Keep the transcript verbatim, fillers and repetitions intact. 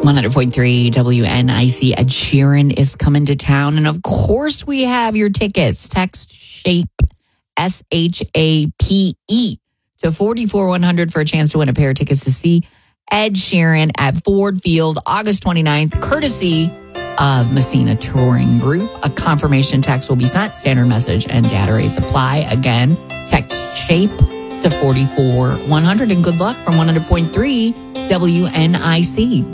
one hundred point three W N I C. Ed Sheeran is coming to town. And of course, we have your tickets. Text SHAPE, S H A P E, to four four one hundred for a chance to win a pair of tickets to see Ed Sheeran at Ford Field, August twenty-ninth, courtesy of Messina Touring Group. A confirmation text will be sent. Standard message and data rates apply. Again, text SHAPE to four four one hundred. And good luck from one hundred point three W N I C.